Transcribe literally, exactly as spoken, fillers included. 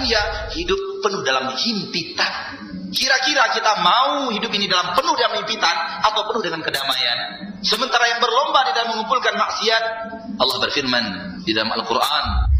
dunia hidup penuh dalam himpitan. Kira-kira kita mau hidup ini dalam penuh dalam himpitan atau penuh dengan kedamaian? Sementara yang berlomba di dalam mengumpulkan maksiat, Allah berfirman di dalam Al-Quran,